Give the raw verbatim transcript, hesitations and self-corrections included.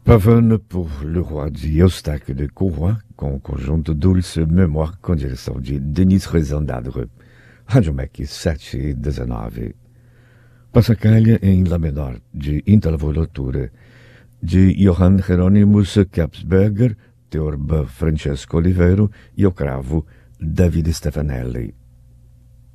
Pavane pour le roi de Eustáquio de Courroy, com o conjunto Dulce Mémoire, com direção de Denis Rezandadre. Rádio M E C sete e dezenove. Passacaglia em Lá menor, de Intervolatura, de Johann Hieronymus Kapsberger, Teorba Francesco Oliveiro e o cravo David Stefanelli.